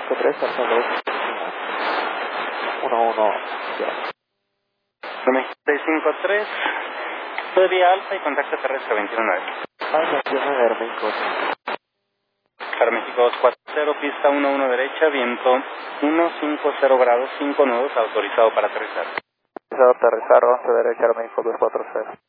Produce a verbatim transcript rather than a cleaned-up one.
contacto tres, alfa dos, uno uno, ya. seis cinco tres, vía alfa y contacto terrestre veintiuno nueve. Ah, veintiuno de México. Para México dos cuatro cero, pista uno uno derecha, viento uno cinco cero grados, cinco nudos, autorizado para aterrizar. Autorizado aterrizar, once derecha, México dos cuatro cero.